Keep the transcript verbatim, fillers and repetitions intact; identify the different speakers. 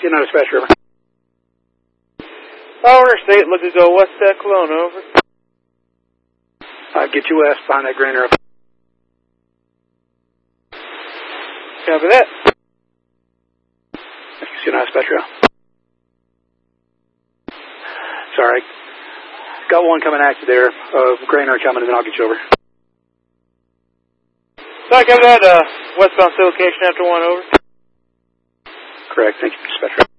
Speaker 1: United Dispatch, over.
Speaker 2: Oh, Interstate, look to go west at Cologne, over.
Speaker 1: Uh, get you west behind that grain arrow.
Speaker 2: Copy that.
Speaker 1: United Dispatch, over. Sorry. Got one coming at you there. Uh, grain arrow coming, and then I'll get you over.
Speaker 2: Sorry, copy that. Uh, westbound location after one, over.
Speaker 1: Correct. Thank you, Dispatch.